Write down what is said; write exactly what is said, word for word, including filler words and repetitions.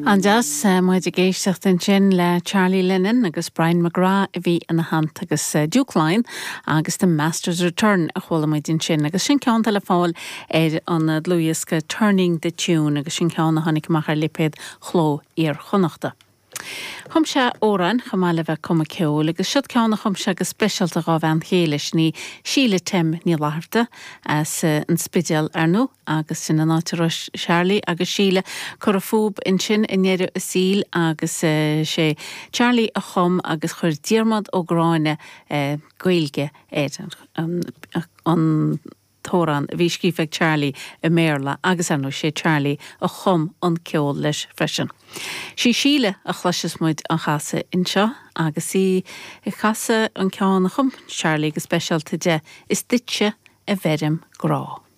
Anjas muid a géisteach den sin le Charlie Lennon agus Brian McGrath a bhí in na hand agus uh, Duke Line agus the Master's Return a chwala muid in sin agus sin ceann le fáil ar an uh, Louisca Turning the Tune agus sin ceann na hánig machar lipéad chló ar chonachta. Chum se óran chamáile bheith cuma ceol agus siad ceanna chum se go speisialta gá bhean chéiles ní síle tim ní láharta as uh, an spideal arnú agus sin an áitiris Charlie agus síle chur a fúb in sin inéidir a síl agus uh, sé Charlie a chum agus chur diarmad ó gráine uh, gailge éid an, an Tóran bhí scífeag Charlie a méarla agus anú sé Charlie a chum an ceol leis freisin. Sí síle a chluisis muid an chasa inseo agus í chasa an ceann a chum Charlie go speisialta de is ditse a bherim grá.